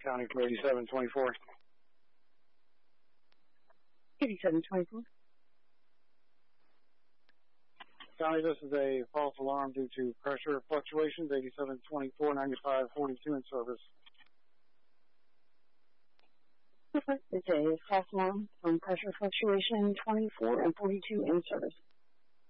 County for 8724. 8724. County, this is a false alarm due to pressure fluctuations. 8724, 9542 in service. It's a false alarm from pressure fluctuation 24 and 42 in service.